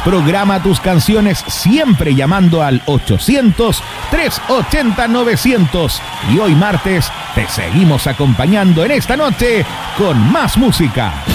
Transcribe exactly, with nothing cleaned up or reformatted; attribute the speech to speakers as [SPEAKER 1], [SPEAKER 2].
[SPEAKER 1] Programa tus canciones siempre llamando al ochocientos, trescientos ochenta, novecientos. Y hoy martes te seguimos acompañando en esta noche con más música.